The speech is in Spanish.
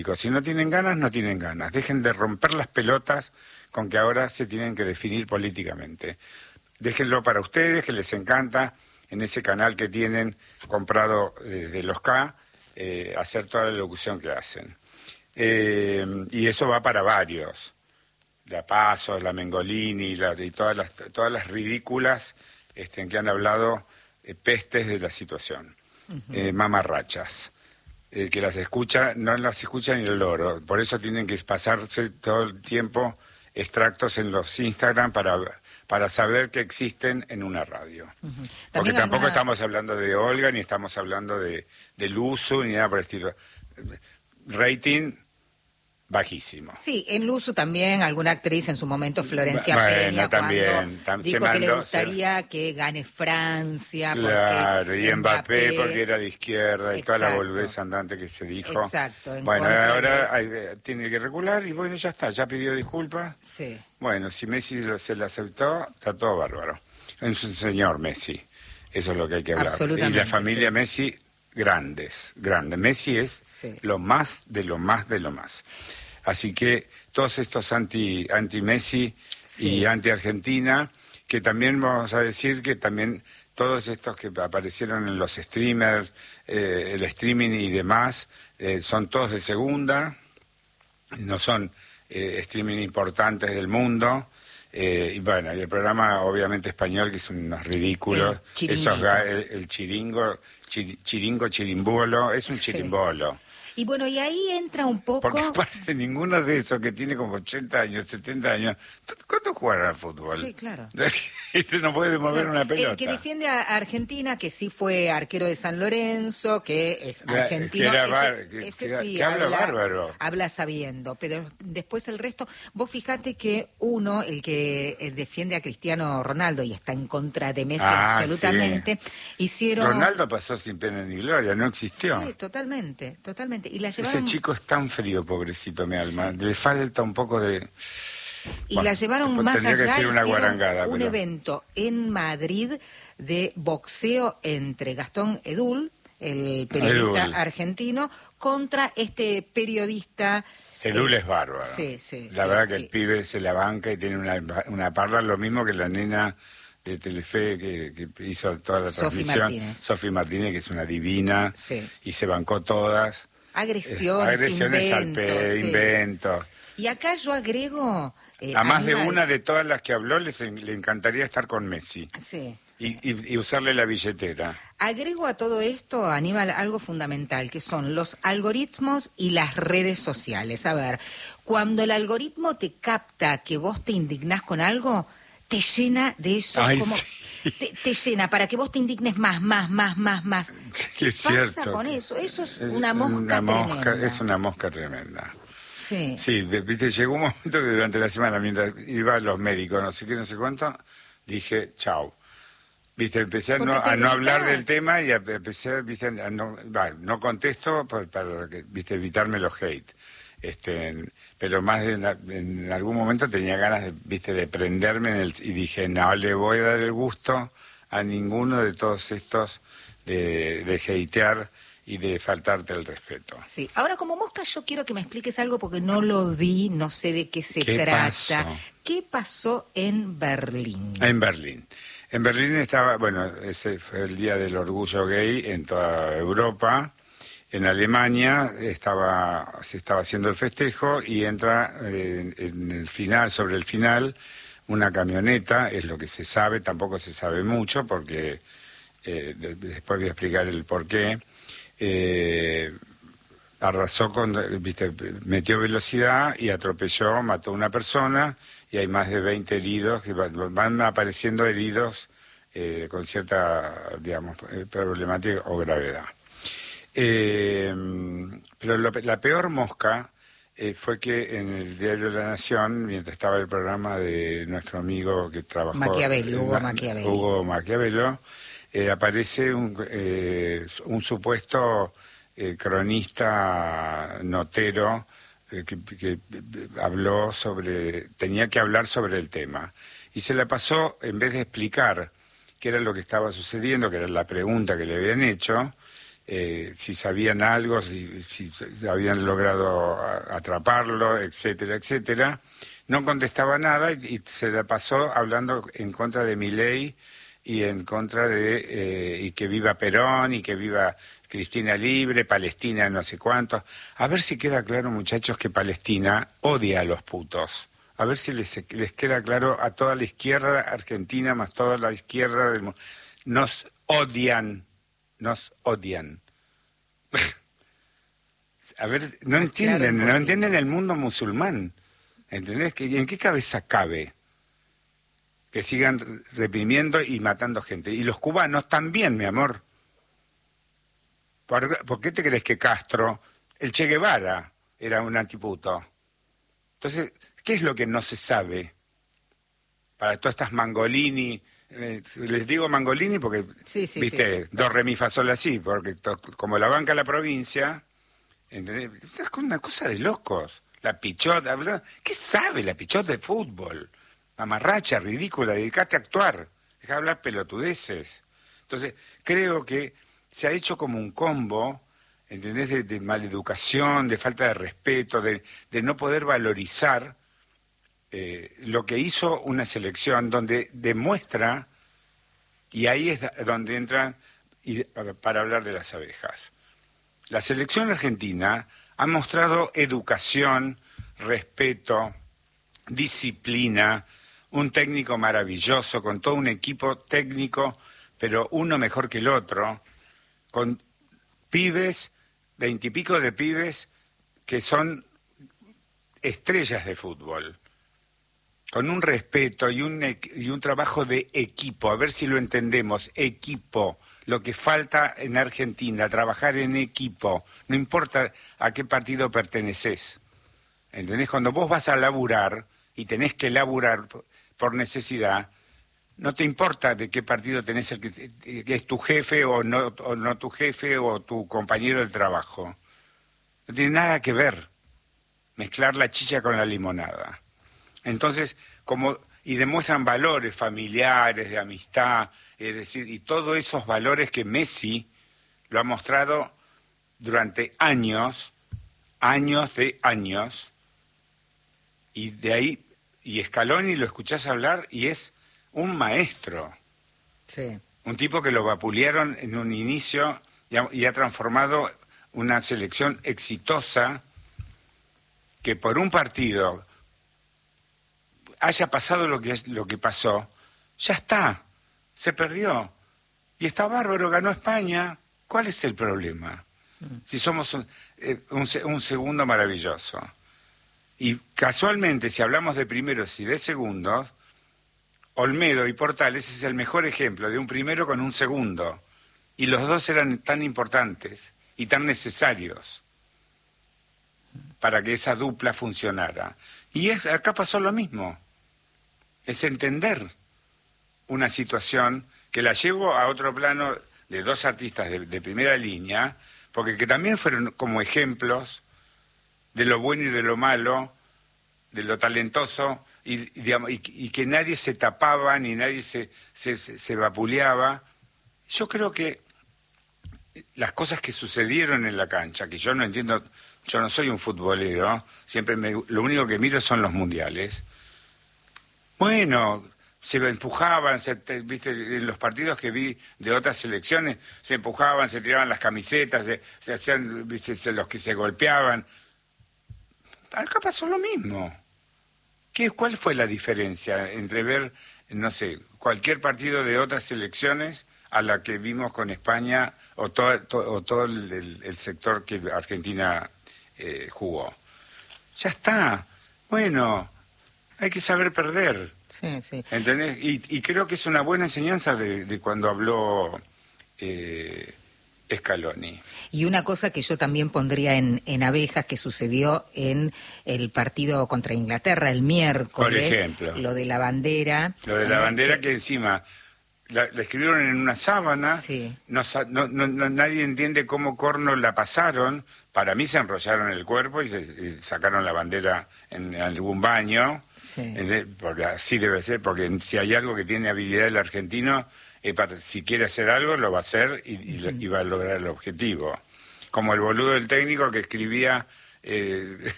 Si no tienen ganas, no tienen ganas. Dejen de romper las pelotas con que ahora se tienen que definir políticamente. Déjenlo para ustedes, que les encanta, en ese canal que tienen comprado desde los K, hacer toda la locución que hacen. Y eso va para varios. La Paso, la Mengolini y todas las ridículas en que han hablado pestes de la situación. Mamarrachas. Que las escucha, no las escucha ni el loro. Por eso tienen que pasarse todo el tiempo extractos en los Instagram para saber que existen en una radio. Porque tampoco estamos hablando de Olga, ni estamos hablando de Luzu, ni nada por el estilo. Rating bajísimo. Sí, en Luzu también, alguna actriz en su momento, Florencia Peña, también, cuando dijo que le gustaría que gane Francia. Claro, y Mbappé porque era de izquierda, y toda la boludez andante que se dijo. Exacto. Bueno, ahora tiene que regular y bueno, ya está, ya pidió disculpas. Sí. Bueno, si Messi se la aceptó, está todo bárbaro. Es un señor Messi, eso es lo que hay que hablar. Absolutamente. Y la familia Messi, grandes. Messi es lo más de lo más de lo más. Así que todos estos anti-Messi y anti-Argentina, que también vamos a decir que también todos estos que aparecieron en los streamers, el streaming y demás, son todos de segunda, no son streaming importantes del mundo. Y bueno, y el programa obviamente español, que es unos ridículos, el chirimbolo, es un chirimbolo. Y bueno, y ahí entra un poco... Porque aparte ninguno de esos que tiene como 80 años, 70 años, ¿cuánto juegan al fútbol? Sí, claro. No puede mover una pelota. El que defiende a Argentina, que sí fue arquero de San Lorenzo, que es argentino, que habla bárbaro. Habla sabiendo, pero después el resto... Vos fijate que uno, el que defiende a Cristiano Ronaldo y está en contra de Messi absolutamente, hicieron... Ronaldo pasó sin pena ni gloria, no existió. Sí, totalmente. Y la llevaron... Ese chico es tan frío, pobrecito, mi alma. Le falta un poco de... Y la llevaron más allá, hicieron un pero... evento en Madrid de boxeo entre Gastón Edul, el periodista argentino, contra este periodista... Edul es bárbaro. Sí. La verdad que el pibe se la banca y tiene una parla, lo mismo que la nena de Telefe que hizo toda la transmisión. Sofi Martínez, que es una divina, y se bancó todas. Agresiones inventos. Y acá yo agrego... a más de una de todas las que habló le encantaría estar con Messi. Sí. Y usarle la billetera. Agrego a todo esto, Aníbal, algo fundamental, que son los algoritmos y las redes sociales. A ver, cuando el algoritmo te capta que vos te indignás con algo, te llena de eso. Te llena para que vos te indignes más. ¿Qué pasa con eso? Eso es una mosca tremenda. Es una mosca tremenda. Sí. Sí, viste, llegó un momento que durante la semana, mientras iba a los médicos, no sé qué, no sé cuánto, dije, chau. Viste, empecé a no hablar del tema y empecé, viste, no contesto para viste, evitarme los hate. Pero más en algún momento tenía ganas de prenderme y dije, no le voy a dar el gusto a ninguno de todos estos de hatear y de faltarte el respeto. Sí. Ahora, como mosca, yo quiero que me expliques algo porque no lo vi, no sé de qué se trata. ¿Qué pasó en Berlín? En Berlín estaba, ese fue el Día del Orgullo Gay en toda Europa. En Alemania se estaba haciendo el festejo y entra en el final, sobre el final, una camioneta, es lo que se sabe, tampoco se sabe mucho porque después voy a explicar el porqué. Arrasó metió velocidad y atropelló, mató a una persona y hay más de 20 heridos, que van apareciendo heridos con cierta, problemática o gravedad. Pero la peor mosca fue que en el diario La Nación, mientras estaba el programa de nuestro amigo que trabajó... Hugo Maquiavelo, aparece un supuesto cronista notero que habló tenía que hablar sobre el tema. Y se la pasó, en vez de explicar qué era lo que estaba sucediendo, que era la pregunta que le habían hecho, si sabían algo, si habían logrado atraparlo, etcétera, etcétera. No contestaba nada y se la pasó hablando en contra de Milei y en contra de y que viva Perón y que viva Cristina libre, Palestina no sé cuántos. A ver si queda claro, muchachos, que Palestina odia a los putos. A ver si les queda claro a toda la izquierda argentina, más toda la izquierda del mundo. Nos odian. A ver, no entienden, claro, no entienden el mundo musulmán. ¿Entendés? ¿En qué cabeza cabe que sigan reprimiendo y matando gente? Y los cubanos también, mi amor. ¿Por qué te crees que Castro, el Che Guevara, era un antiputo? Entonces, ¿qué es lo que no se sabe? Para todas estas Mangolini, les digo Mangolini porque, viste, do, re, mi, fa, sol, así, porque como la banca la provincia, ¿entendés? Es una cosa de locos. La pichota, ¿qué sabe la pichota de fútbol? Mamarracha, ridícula, dedicate a actuar, deja de hablar pelotudeces. Entonces, creo que se ha hecho como un combo, ¿entendés? De maleducación, de falta de respeto, de no poder valorizar lo que hizo una selección donde demuestra, y ahí es donde entran para hablar de las abejas. La selección argentina ha mostrado educación, respeto, disciplina, un técnico maravilloso, con todo un equipo técnico, pero uno mejor que el otro, con pibes, 20 y pico de pibes, que son estrellas de fútbol, con un respeto y un trabajo de equipo, a ver si lo entendemos, equipo. Lo que falta en Argentina, trabajar en equipo, no importa a qué partido perteneces. ¿Entendés? Cuando vos vas a laburar y tenés que laburar por necesidad, no te importa de qué partido tenés que es tu jefe o no tu jefe o tu compañero de trabajo. No tiene nada que ver mezclar la chicha con la limonada. Entonces, y demuestran valores familiares, de amistad, es decir, y todos esos valores que Messi lo ha mostrado durante años, y de ahí, y Scaloni lo escuchás hablar y es un maestro. Sí. Un tipo que lo vapulearon en un inicio y ha transformado una selección exitosa que por un partido haya pasado lo que pasó, ya está. Se perdió. Y está bárbaro, ganó España. ¿Cuál es el problema? Si somos un segundo maravilloso. Y casualmente, si hablamos de primeros y de segundos, Olmedo y Portales es el mejor ejemplo de un primero con un segundo. Y los dos eran tan importantes y tan necesarios para que esa dupla funcionara. Y acá pasó lo mismo. Es entender una situación que la llevo a otro plano de dos artistas de primera línea, porque que también fueron como ejemplos de lo bueno y de lo malo, de lo talentoso, y que nadie se tapaba ni nadie se vapuleaba. Yo creo que las cosas que sucedieron en la cancha, que yo no entiendo, yo no soy un futbolero, siempre lo único que miro son los mundiales. Bueno, se empujaban, viste, en los partidos que vi de otras selecciones, se empujaban, se tiraban las camisetas, se hacían, viste, los que se golpeaban. Acá pasó lo mismo. ¿Cuál fue la diferencia entre ver, no sé, cualquier partido de otras selecciones a la que vimos con España o todo el sector que Argentina jugó? Ya está. Bueno, hay que saber perder. Sí, sí. ¿Entendés? Y creo que es una buena enseñanza de cuando habló Scaloni. Y una cosa que yo también pondría en abejas que sucedió en el partido contra Inglaterra el miércoles. Por ejemplo. Lo de la bandera. Lo de la bandera que encima la escribieron en una sábana. Sí. Nadie entiende cómo corno la pasaron. Para mí se enrollaron el cuerpo y sacaron la bandera en algún baño. Sí. Porque así debe ser, porque si hay algo que tiene habilidad el argentino si quiere hacer algo, lo va a hacer y va a lograr el objetivo. Como el boludo del técnico que escribía